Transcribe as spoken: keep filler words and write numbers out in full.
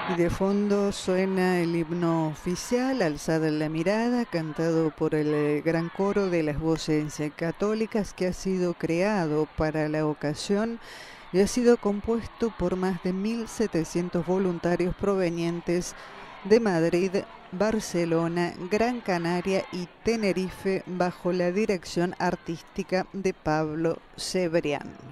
Y de fondo suena el himno oficial, Alzada la mirada, cantado por el eh, gran coro de las voces eh, católicas, que ha sido creado para la ocasión y ha sido compuesto por más de mil setecientos voluntarios provenientes de Madrid, Barcelona, Gran Canaria y Tenerife, bajo la dirección artística de Pablo Cebrián.